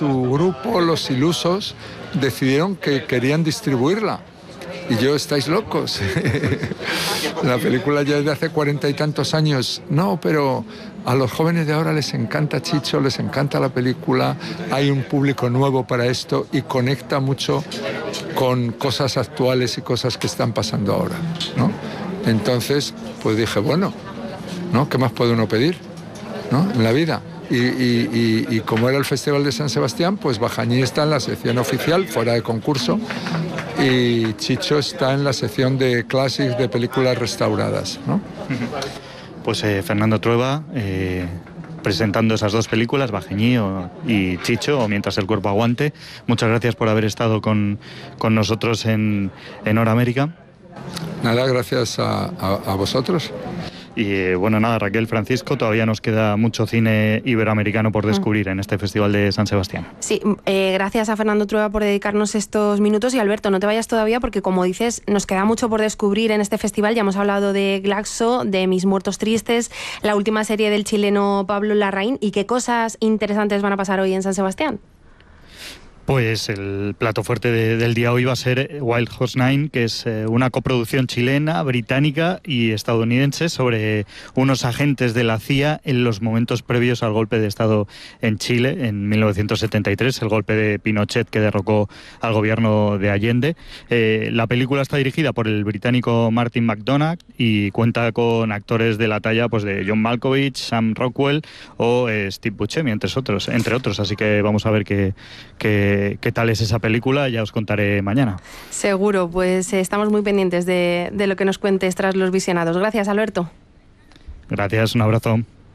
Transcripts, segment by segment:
su grupo, los ilusos, decidieron que querían distribuirla. Y yo, estáis locos. La película ya es de hace 40 y tantos años. No, pero a los jóvenes de ahora les encanta Chicho, les encanta la película, hay un público nuevo para esto y conecta mucho con cosas actuales y cosas que están pasando ahora, ¿no? Entonces, pues dije, bueno, ¿no? ¿Qué más puede uno pedir, ¿no? En la vida. Y como era el Festival de San Sebastián, pues Bajañí está en la sección oficial, fuera de concurso, y Chicho está en la sección de Classics, de películas restauradas, ¿no? Pues Fernando Trueba, presentando esas dos películas, Bajañí y Chicho, o Mientras el cuerpo aguante. Muchas gracias por haber estado con nosotros en Hora América. Nada, gracias a vosotros. Y bueno, nada, Raquel, Francisco, todavía nos queda mucho cine iberoamericano por descubrir en este Festival de San Sebastián. Sí, gracias a Fernando Trueba por dedicarnos estos minutos. Y Alberto, no te vayas todavía porque, como dices, nos queda mucho por descubrir en este festival. Ya hemos hablado de Glaxo, de Mis muertos tristes, la última serie del chileno Pablo Larraín. ¿Y qué cosas interesantes van a pasar hoy en San Sebastián? Pues el plato fuerte del día hoy va a ser Wild Horse 9, que es una coproducción chilena, británica y estadounidense sobre unos agentes de la CIA en los momentos previos al golpe de Estado en Chile en 1973, el golpe de Pinochet que derrocó al gobierno de Allende. La película está dirigida por el británico Martin McDonagh y cuenta con actores de la talla, pues, de John Malkovich, Sam Rockwell o Steve Buscemi, entre otros. Así que vamos a ver qué tal es esa película, ya os contaré mañana. Seguro, pues estamos muy pendientes de lo que nos cuentes tras los visionados. Gracias, Alberto. Gracias, un abrazo.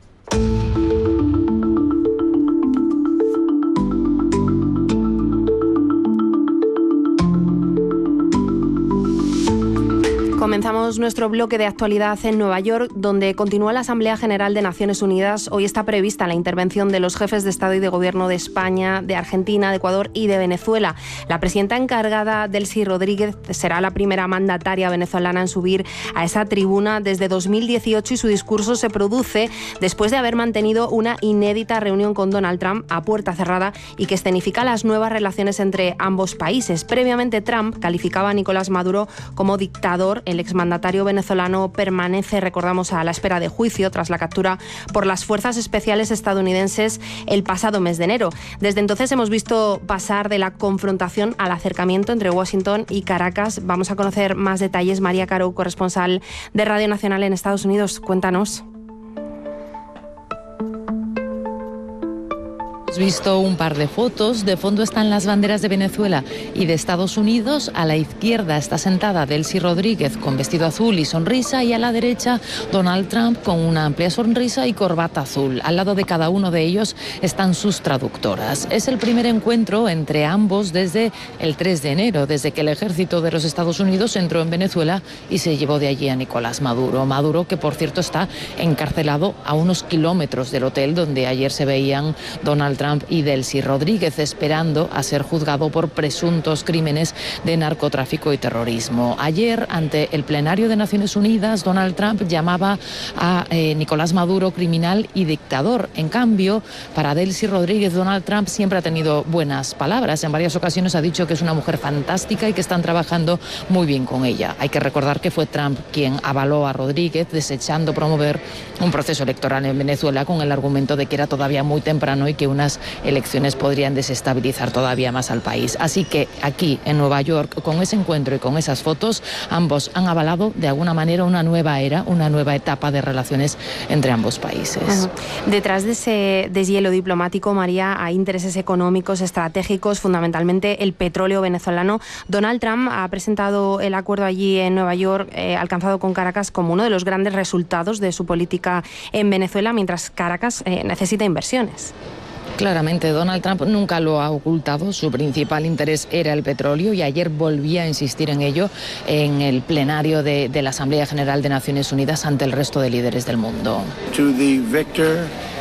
Comenzamos nuestro bloque de actualidad en Nueva York, donde continúa la Asamblea General de Naciones Unidas. Hoy está prevista la intervención de los jefes de Estado y de Gobierno de España, de Argentina, de Ecuador y de Venezuela. La presidenta encargada, Delcy Rodríguez, será la primera mandataria venezolana en subir a esa tribuna desde 2018 y su discurso se produce después de haber mantenido una inédita reunión con Donald Trump a puerta cerrada y que escenifica las nuevas relaciones entre ambos países. Previamente, Trump calificaba a Nicolás Maduro como dictador. El exmandatario venezolano permanece, recordamos, a la espera de juicio tras la captura por las fuerzas especiales estadounidenses el pasado mes de enero. Desde entonces hemos visto pasar de la confrontación al acercamiento entre Washington y Caracas. Vamos a conocer más detalles. María Caro, corresponsal de Radio Nacional en Estados Unidos, cuéntanos. Hemos visto un par de fotos. De fondo están las banderas de Venezuela y de Estados Unidos. A la izquierda está sentada Delcy Rodríguez con vestido azul y sonrisa, y a la derecha Donald Trump con una amplia sonrisa y corbata azul. Al lado de cada uno de ellos están sus traductoras. Es el primer encuentro entre ambos desde el 3 de enero, desde que el ejército de los Estados Unidos entró en Venezuela y se llevó de allí a Nicolás Maduro. Maduro, que por cierto está encarcelado a unos kilómetros del hotel donde ayer se veían Donald Trump y Delcy Rodríguez, esperando a ser juzgado por presuntos crímenes de narcotráfico y terrorismo. Ayer, ante el plenario de Naciones Unidas, Donald Trump llamaba a Nicolás Maduro criminal y dictador. En cambio, para Delcy Rodríguez, Donald Trump siempre ha tenido buenas palabras. En varias ocasiones ha dicho que es una mujer fantástica y que están trabajando muy bien con ella. Hay que recordar que fue Trump quien avaló a Rodríguez, desechando promover un proceso electoral en Venezuela con el argumento de que era todavía muy temprano y que unas elecciones podrían desestabilizar todavía más al país. Así que aquí en Nueva York, con ese encuentro y con esas fotos, ambos han avalado de alguna manera una nueva era, una nueva etapa de relaciones entre ambos países. Detrás de ese deshielo diplomático, María, hay intereses económicos, estratégicos, fundamentalmente el petróleo venezolano. Donald Trump ha presentado el acuerdo allí en Nueva York, alcanzado con Caracas, como uno de los grandes resultados de su política en Venezuela, mientras Caracas necesita inversiones. Claramente, Donald Trump nunca lo ha ocultado. Su principal interés era el petróleo y ayer volvía a insistir en ello en el plenario de la Asamblea General de Naciones Unidas ante el resto de líderes del mundo. To the victor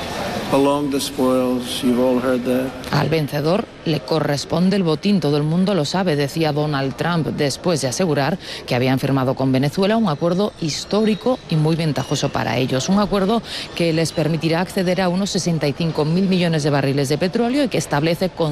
belong the spoils. You've all heard that. Al vencedor le corresponde el botín, todo el mundo lo sabe, decía Donald Trump, después de asegurar que habían firmado con Venezuela un acuerdo histórico y muy ventajoso para ellos. Un acuerdo que les permitirá acceder a unos 65.000 millones de barriles de petróleo y que establece con